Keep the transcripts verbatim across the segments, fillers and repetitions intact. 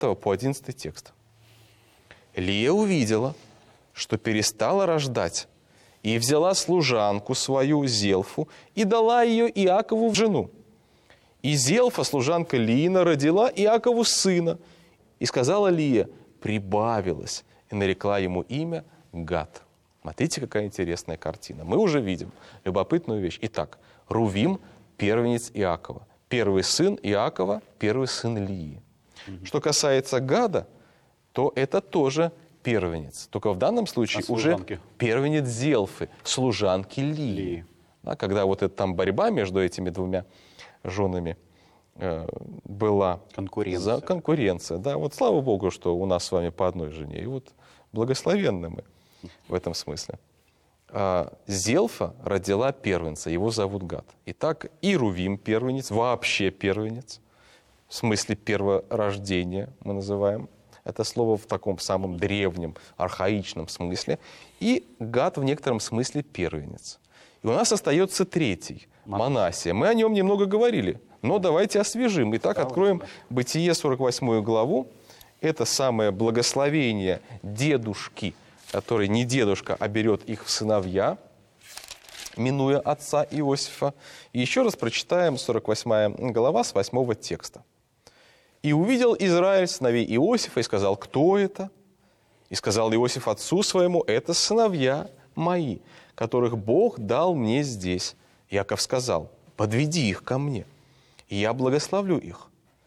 по одиннадцатый текст. Лия увидела, что перестала рождать, и взяла служанку свою, Зелфу, и дала ее Иакову в жену. И Зелфа, служанка Лиина, родила Иакову сына. И сказала Лия: прибавилась, и нарекла ему имя Гад. Смотрите, какая интересная картина. Мы уже видим любопытную вещь. Итак, Рувим – первенец Иакова. Первый сын Иакова, первый сын Лии. Mm-hmm. Что касается Гада, то это тоже первенец. Только в данном случае а уже первенец Зелфы, служанки Лии. Лии. Да, когда вот эта там борьба между этими двумя женами э, была. Конкуренция. За конкуренция. Да, вот слава Богу, что у нас с вами по одной жене. И вот благословенны мы в этом смысле. А Зелфа родила первенца, его зовут Гад. Итак, и Рувим первенец, вообще первенец, в смысле перворождения мы называем это слово в таком самом древнем, архаичном смысле. И Гад в некотором смысле первенец. И у нас остается третий, Манассия. Мы о нем немного говорили, но давайте освежим. Итак, откроем Бытие, сорок восьмую главу. Это самое благословение дедушки, который не дедушка, а берет их в сыновья, минуя отца Иосифа. И еще раз прочитаем сорок восьмая глава с восьмого текста. «И увидел Израиль сыновей Иосифа, и сказал: кто это? И сказал Иосиф отцу своему: это сыновья мои, которых Бог дал мне здесь. Яков сказал: подведи их ко мне, и я благословлю их.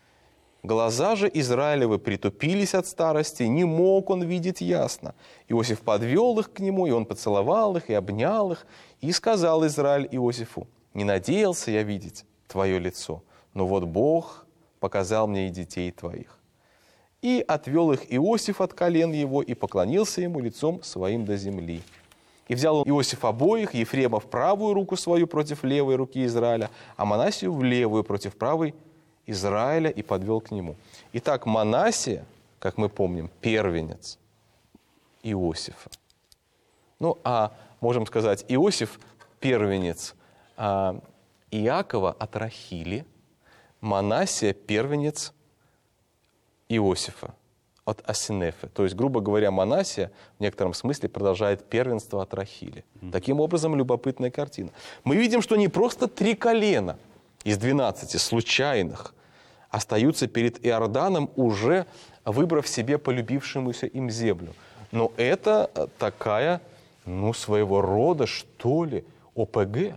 Глаза же Израилевы притупились от старости, не мог он видеть ясно. Иосиф подвел их к нему, и он поцеловал их, и обнял их. И сказал Израиль Иосифу: не надеялся я видеть твое лицо, но вот Бог показал мне и детей твоих. И отвел их Иосиф от колен его, и поклонился ему лицом своим до земли. И взял Иосиф обоих, Ефрема в правую руку свою против левой руки Израиля, а Манассию в левую против правой Израиля, и подвел к нему». Итак, Манассия, как мы помним, первенец Иосифа. Ну, а можем сказать, Иосиф первенец а, Иакова от Рахили, Манассия первенец Иосифа от Асинефы. То есть, грубо говоря, Манассия в некотором смысле продолжает первенство от Рахили. Mm-hmm. Таким образом, любопытная картина. Мы видим, что не просто три колена из двенадцати случайных остаются перед Иорданом, уже выбрав себе полюбившемуся им землю. Но это такая, ну, своего рода, что ли, ОПГ.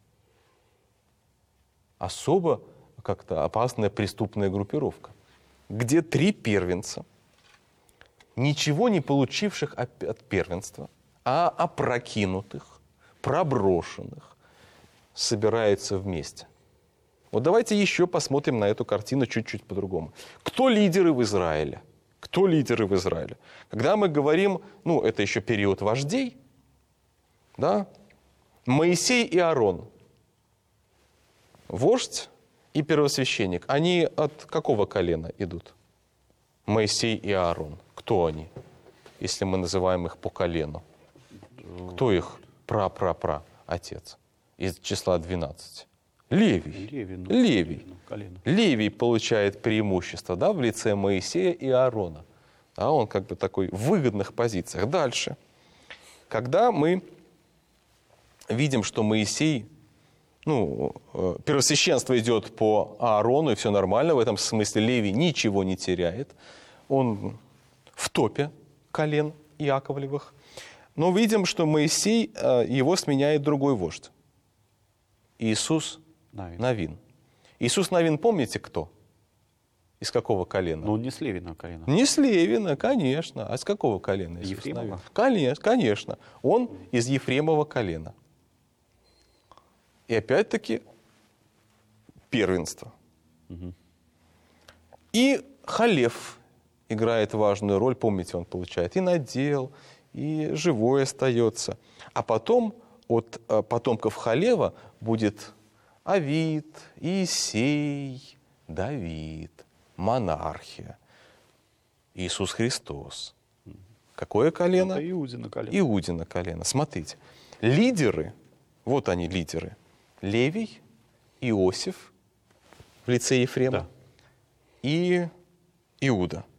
Особо как-то опасная преступная группировка, где три первенца, ничего не получивших от первенства, а опрокинутых, проброшенных, собираются вместе. Вот давайте еще посмотрим на эту картину чуть-чуть по-другому. Кто лидеры в Израиле? Кто лидеры в Израиле? Когда мы говорим, ну, это еще период вождей, да? Моисей и Аарон, вождь и первосвященник, они от какого колена идут? Моисей и Аарон. Кто они, если мы называем их по колену? Кто их пра-пра-пра отец из числа двенадцати? Левий. Левий. Ну, Левий. Колено. Левий получает преимущество, да, в лице Моисея и Аарона. А он как бы такой в выгодных позициях. Дальше. Когда мы видим, что Моисей, ну, первосвященство идет по Аарону, и все нормально, в этом смысле Левий ничего не теряет. Он в топе колен Иаковлевых. Но видим, что Моисей, его сменяет другой вождь. Иисус Навин. Навин. Иисус Навин, помните, кто? Из какого колена? Ну, не с Левина колена. Не с Левина, конечно. А с какого колена? Ефремова? Конечно, конечно. Он из Ефремова колена. И опять-таки первенство. Угу. И Халев играет важную роль. Помните, он получает и надел, и живой остается. А потом от потомков Халева будет Авид, Иисей, Давид, монархия, Иисус Христос. Какое колено? Это Иудина колено. Иудина колено. Смотрите, лидеры, вот они лидеры. Левий, Иосиф в лице Ефрема, да, и Иуда.